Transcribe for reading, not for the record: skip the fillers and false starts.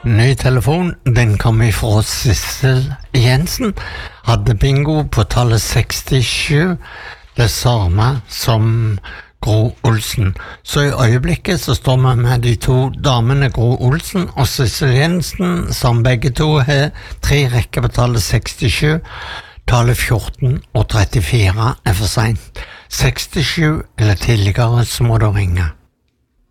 Ny telefon, den kom ifra Sissel Jensen. Hadde bingo på tallet 67, det samme som Gro Olsen. Så i øyeblikket så står vi med de to damene Gro Olsen og Sissel Jensen, som begge to har 3 rekker på tallet 67. Tallet 14 og 34 er for sent. 67 eller tidligere så må du ringe.